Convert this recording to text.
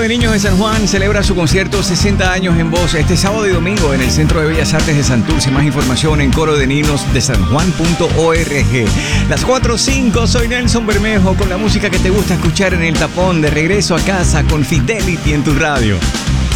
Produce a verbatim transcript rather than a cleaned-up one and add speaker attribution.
Speaker 1: de Niños de San Juan celebra su concierto sesenta años en voz este sábado y domingo en el Centro de Bellas Artes de Santurce. Más información en coro de niños de san juan punto org. Las cuatro cinco, soy Nelson Bermejo con la música que te gusta escuchar en el tapón. De regreso a casa con Fidelity en tu radio.